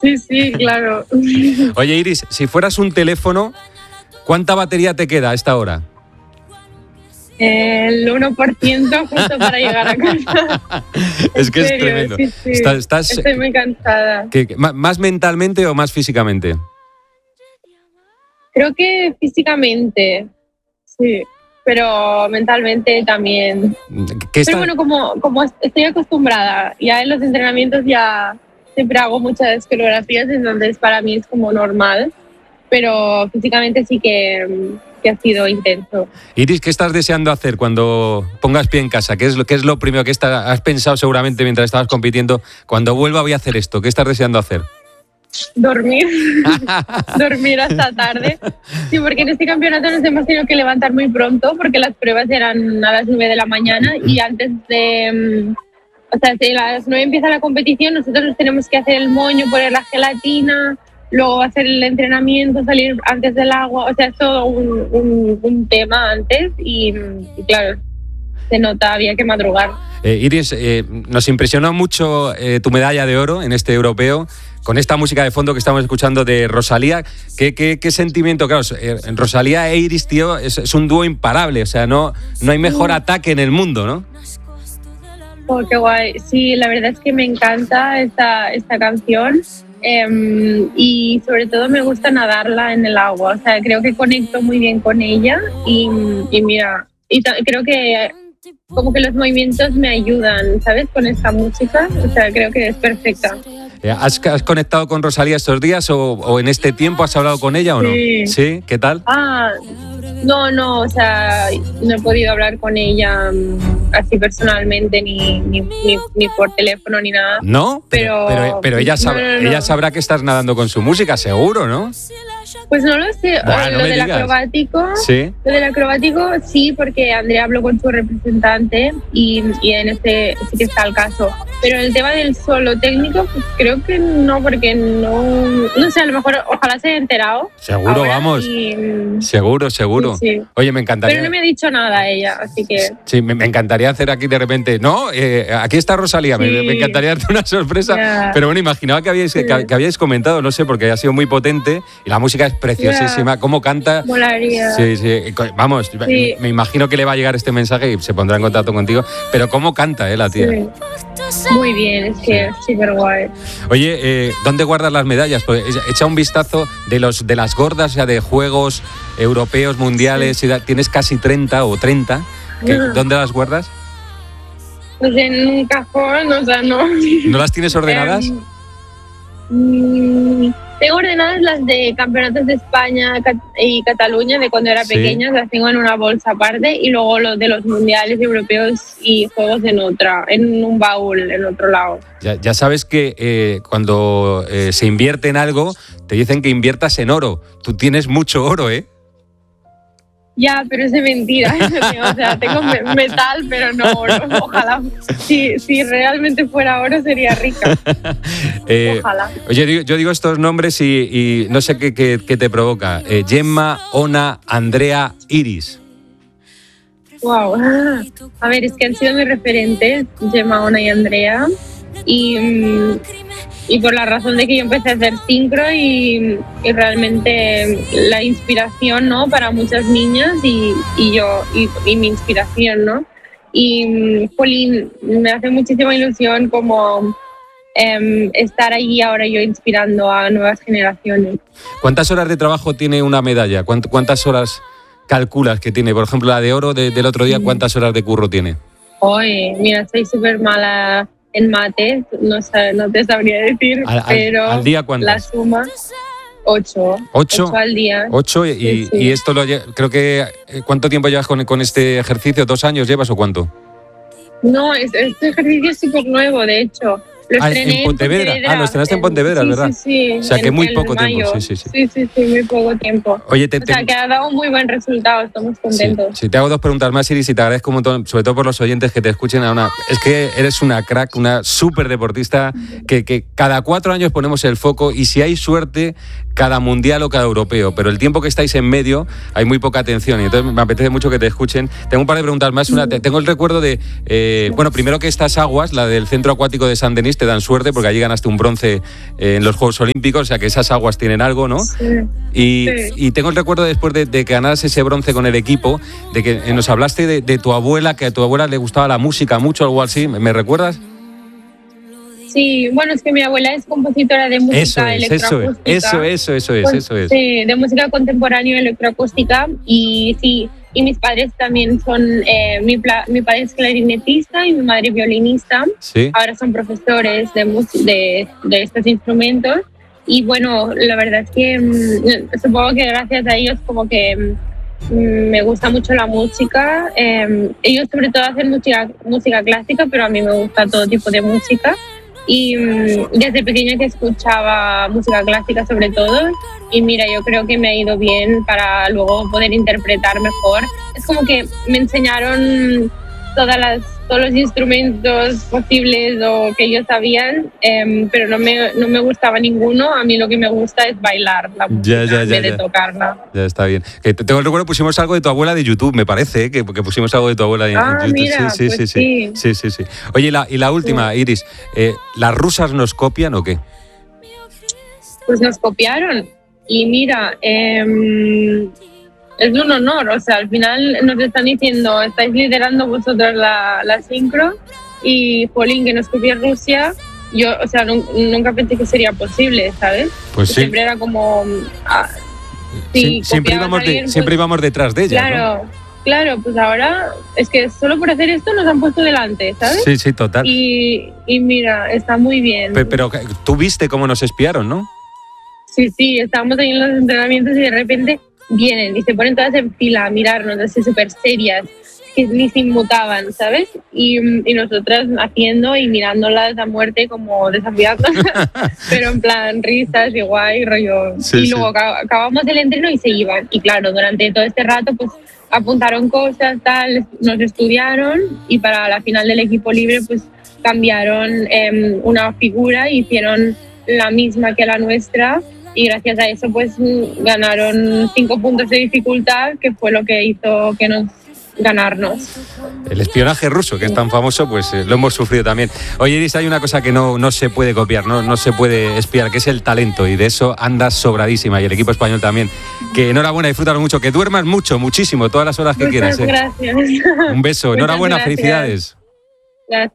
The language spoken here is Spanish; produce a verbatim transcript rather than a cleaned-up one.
Sí, sí, claro. Oye, Iris, si fueras un teléfono, ¿cuánta batería te queda a esta hora? El uno por ciento justo para llegar a casa. Es que serio, es tremendo. Sí, sí. Estás, estás, Estoy muy cansada. ¿qué, ¿Más mentalmente o más físicamente? Creo que físicamente, sí, pero mentalmente también. ¿Qué está... Pero bueno, como, como estoy acostumbrada, ya en los entrenamientos ya siempre hago muchas coreografías, entonces para mí es como normal, pero físicamente sí que, que ha sido intenso. Iris, ¿qué estás deseando hacer cuando pongas pie en casa? ¿Qué es lo, qué es lo primero que está, has pensado seguramente mientras estabas compitiendo? Cuando vuelva voy a hacer esto. ¿Qué estás deseando hacer? Dormir, dormir hasta tarde. Sí, porque en este campeonato nos hemos tenido que levantar muy pronto porque las pruebas eran a las nueve de la mañana y antes de, o sea, si a las nueve empieza la competición, nosotros nos tenemos que hacer el moño, poner la gelatina, luego hacer el entrenamiento, salir antes del agua, o sea, es todo un, un, un tema antes y, y claro, se nota, había que madrugar. Eh, Iris, eh, nos impresionó mucho eh, tu medalla de oro en este europeo, con esta música de fondo que estamos escuchando de Rosalía. ¿Qué, qué, qué sentimiento? Claro, eh, Rosalía e Iris, tío, es, es un dúo imparable, o sea, no, no hay mejor ataque en el mundo, ¿no? Oh, qué guay. Sí, la verdad es que me encanta esta, esta canción eh, y sobre todo me gusta nadarla en el agua, o sea, creo que conecto muy bien con ella y, y mira, y t- creo que como que los movimientos me ayudan, ¿sabes? Con esta música, o sea, creo que es perfecta. ¿Has, has conectado con Rosalía estos días o, o en este tiempo has hablado con ella o no? Sí. ¿Sí? ¿Qué tal? Ah, no, no, o sea, no he podido hablar con ella um, así personalmente, ni, ni, ni, ni por teléfono, ni nada. ¿No? Pero, pero, pero, pero ella, sab- no, no, no. ella sabrá que estás nadando con su música, seguro, ¿no? Pues no lo sé, Buah, no lo me del digas. acrobático, Sí. lo del acrobático sí, porque Andrea habló con su representante y, y en este sí que está el caso. Pero el tema del solo técnico, pues creo que no, porque no, no sé, a lo mejor ojalá se haya enterado. Seguro, ahora vamos. y- Seguro, seguro. Sí, sí. Oye, me encantaría. Pero no me ha dicho nada ella, así que... Sí, me, me encantaría hacer aquí de repente. No, eh, aquí está Rosalía. Me, Sí. me encantaría darte una sorpresa. Ya. Pero bueno, imaginaba que habíais, que, que habíais comentado, no sé, porque ha sido muy potente y la música es preciosísima. ¿Cómo canta? Molaría. Sí, sí. Vamos, Sí. me imagino que le va a llegar este mensaje y se pondrá en contacto contigo. Pero ¿cómo canta, eh, la tía? Sí. Muy bien, es que es súper guay. Oye, eh, ¿dónde guardas las medallas? Pues echa un vistazo de los de las gordas, ya de juegos europeos, mundiales. Sí. Tienes casi treinta o treinta. ¿Qué, Ajá. ¿Dónde las guardas? Pues en un cajón, o sea, no... ¿No las tienes ordenadas? Mm, tengo ordenadas las de campeonatos de España Cat- y Cataluña de cuando era Sí. pequeña, las tengo en una bolsa aparte y luego los de los mundiales europeos y juegos en otra, en un baúl en otro lado. Ya, ya sabes que eh, cuando eh, se invierte en algo, te dicen que inviertas en oro. Tú tienes mucho oro, ¿eh? Ya, pero es de mentira. O sea, tengo me- metal, pero no oro. Ojalá. Si, si realmente fuera oro, sería rica. Eh, Ojalá. Oye, digo- yo digo estos nombres y, y no sé qué, qué- qué te provoca. Eh, Gemma, Ona, Andrea, Iris. Wow. A ver, es que han sido mis referentes, Gemma, Ona y Andrea. Y, mm, y por la razón de que yo empecé a hacer sincro y, y realmente la inspiración, ¿no? Para muchas niñas y, y yo, y, y mi inspiración, ¿no? Y, mm, Jolín, me hace muchísima ilusión como em, estar allí ahora yo inspirando a nuevas generaciones. ¿Cuántas horas de trabajo tiene una medalla? ¿Cuánt- ¿Cuántas horas calculas que tiene? Por ejemplo, la de oro de- del otro día, ¿cuántas horas de curro tiene? Oye, mira, soy súper mala en mates, no, sé, no te sabría decir, ¿Al, al- pero al día la cuántas? suma, ocho. ¿Ocho? al día. Ocho y, Sí, sí. y esto lo lle- creo que eh, ¿cuánto tiempo llevas con, con este ejercicio? ¿Dos años llevas o cuánto? No, es- este ejercicio es súper nuevo, de hecho. Lo Ah, estrené en Pontevedra. Ah, lo estrenaste en Pontevedra, sí, ¿verdad? Sí, sí. O sea, que en- muy en poco tiempo, mayo. sí, sí, sí. Sí, sí, sí, muy poco tiempo. Oye, te, O sea, te- que ha dado un muy buen resultado, estamos sí, contentos. sí, te hago dos preguntas más, Iris, y te agradezco un montón, sobre todo por los oyentes que te escuchen. A una, es que eres una crack, una súper deportista, que, que cada cuatro años ponemos el foco y si hay suerte, cada mundial o cada europeo, pero el tiempo que estáis en medio hay muy poca atención y entonces me apetece mucho que te escuchen. Tengo un par de preguntas más. Una, te- tengo el recuerdo de, eh, bueno, primero que estas aguas, la del Centro Acuático de Saint-Denis, París, te dan suerte porque allí ganaste un bronce en los Juegos Olímpicos, o sea que esas aguas tienen algo, ¿no? Sí. Y, Sí. y tengo el recuerdo después de, de que ganaras ese bronce con el equipo, de que nos hablaste de, de tu abuela, que a tu abuela le gustaba la música mucho, algo así, ¿me recuerdas? Sí, bueno, es que mi abuela es compositora de música Eso es, eso es, electroacústica. eso, eso, eso es, Pues, eso es. Sí, de música contemporánea electroacústica y sí, y mis padres también son, eh, mi, pla- mi padre es clarinetista y mi madre violinista. Sí. Ahora son profesores de, mus- de, de estos instrumentos y bueno, la verdad es que mm, supongo que gracias a ellos como que mm, me gusta mucho la música. Eh, ellos sobre todo hacen música, música clásica, pero a mí me gusta todo tipo de música. Y mmm, desde pequeña que escuchaba música clásica sobre todo y mira, yo creo que me ha ido bien para luego poder interpretar mejor. Es como que me enseñaron todas las, todos los instrumentos posibles o que ellos sabían, eh, pero no me, no me gustaba ninguno. A mí lo que me gusta es bailar la música Ya, ya, en ya, vez de ya. tocarla. Ya está bien. Que te- tengo el recuerdo, pusimos algo de tu abuela de YouTube, me parece, ¿eh? que, que pusimos algo de tu abuela en, Ah, en YouTube. mira, sí, sí, pues sí, sí, sí, sí, sí. Oye, y la, y la última, Sí. Iris, eh, ¿las rusas nos copian o qué? Pues nos copiaron. Y mira, eh, es un honor. O sea, al final nos están diciendo, estáis liderando vosotros la, la sincro y, jolín, que nos copie Rusia. Yo, o sea, nun- nunca pensé que sería posible, ¿sabes? Pues sí. Siempre era como... ah, si Sie- siempre, copiabas íbamos a de- alguien, siempre pues, íbamos detrás de ella, Claro, claro, pues ahora es que solo por hacer esto nos han puesto delante, ¿no? ¿sabes? Sí, sí, total. Y, y mira, está muy bien. Pe- Pero, que- tú viste cómo nos espiaron, ¿no? Sí, sí, estábamos ahí en los entrenamientos y de repente vienen y se ponen todas en fila a mirarnos, así súper serias, que ni se inmutaban, ¿sabes? Y, y nosotras haciendo y mirándolas a muerte como desafiándolas, pero en plan risas y guay, rollo. Sí, y sí. luego acab- acabamos el entreno y se iban. Y claro, durante todo este rato pues apuntaron cosas, tal, nos estudiaron y para la final del equipo libre pues cambiaron eh, una figura y hicieron la misma que la nuestra. Y gracias a eso pues mm, ganaron cinco puntos de dificultad, que fue lo que hizo que nos ganarnos. El espionaje ruso, que es tan famoso, pues eh, lo hemos sufrido también. Oye, Iris, hay una cosa que no, no se puede copiar, no, no se puede espiar, que es el talento, y de eso andas sobradísima, y el equipo español también. Que enhorabuena, disfrútalo mucho, que duermas mucho, muchísimo, todas las horas que Muchas quieras. ¿eh? gracias. Un beso, Muchas enhorabuena, gracias. felicidades. Gracias.